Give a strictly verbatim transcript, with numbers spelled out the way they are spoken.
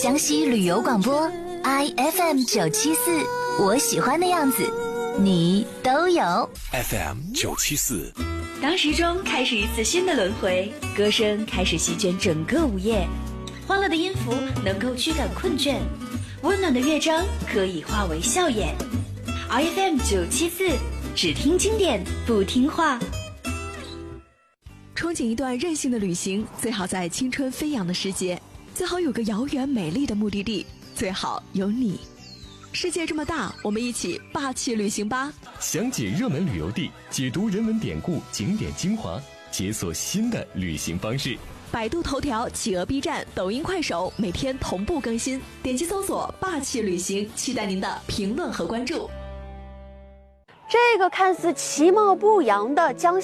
江西旅游广播 I F M 九七四，我喜欢的样子，你都有。 F M 九七四。 当时钟开始一次新的轮回，歌声开始席卷整个午夜，欢乐的音符能够驱赶困倦，温暖的乐章可以化为笑颜。 I F M 九七四，只听经典不听话。 憧憬一段任性的旅行，最好在青春飞扬的时节，最好有个遥远美丽的目的地，最好有你。世界这么大，我们一起霸气旅行吧！ 详解热门旅游地，解读人文典故、景点精华，解锁新的旅行方式。 百度头条、企鹅 B 站、抖音、快手每天同步更新，点击搜索“霸气旅行”，期待您的评论和关注。 这个看似其貌不扬的江